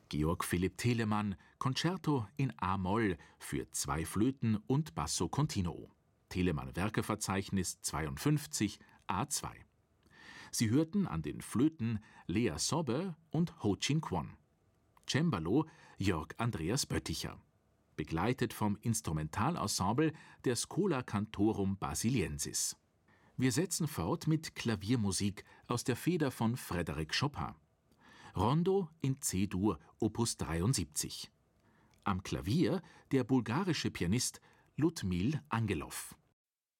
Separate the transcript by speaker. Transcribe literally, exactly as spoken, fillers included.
Speaker 1: Georg Philipp Telemann, Concerto in a-Moll für zwei Flöten und Basso continuo. Telemann Werkeverzeichnis zweiundfünfzig A zwei. Sie hörten an den Flöten Lea Sobbe und Ho Chin Kwon. Cembalo Jörg Andreas Bötticher. Begleitet vom Instrumentalensemble der Schola Cantorum Basiliensis. Wir setzen fort mit Klaviermusik aus der Feder von Frédéric Chopin. Rondo in C-Dur, Opus dreiundsiebzig. Am Klavier der bulgarische Pianist Ludmil Angelov.